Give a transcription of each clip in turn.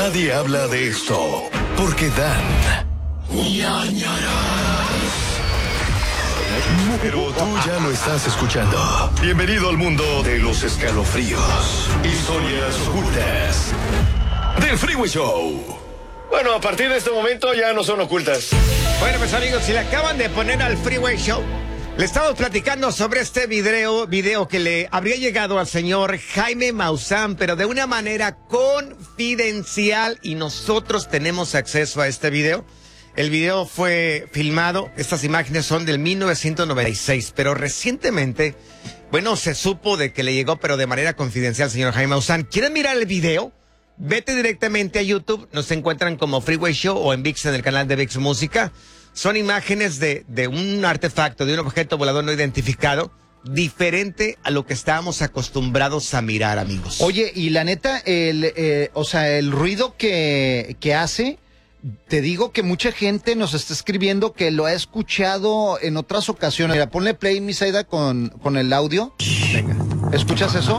Nadie habla de esto porque dan ñañaras. Pero tú ya lo estás escuchando. Bienvenido al mundo de los escalofríos, historias ocultas del Freeway Show. Bueno, a partir de este momento ya no son ocultas. Bueno, pues amigos, si le acaban de poner al Freeway Show, le estamos platicando sobre este video que le habría llegado al señor Jaime Maussan, pero de una manera confidencial, y nosotros tenemos acceso a este video. El video fue filmado, estas imágenes son del 1996, pero recientemente, bueno, se supo de que le llegó, pero de manera confidencial, señor Jaime Maussan. ¿Quieren mirar el video? Vete directamente a YouTube, nos encuentran como Freeway Show o en VIX, en el canal de VIX Música. Son imágenes de un artefacto, de un objeto volador no identificado, diferente a lo que estábamos acostumbrados a mirar, amigos. Oye, y la neta, el ruido que hace, te digo que mucha gente nos está escribiendo que lo ha escuchado en otras ocasiones. Mira, ponle play, Misaida, con el audio. Venga. ¿Escuchas eso?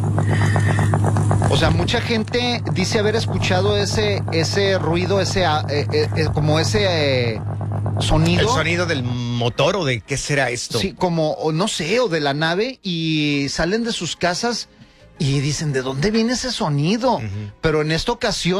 O sea, mucha gente dice haber escuchado ese ruido, como ese sonido. ¿El sonido del motor o de qué será esto? Sí, como, o no sé, o de la nave, y salen de sus casas y dicen, ¿de dónde viene ese sonido? Pero en esta ocasión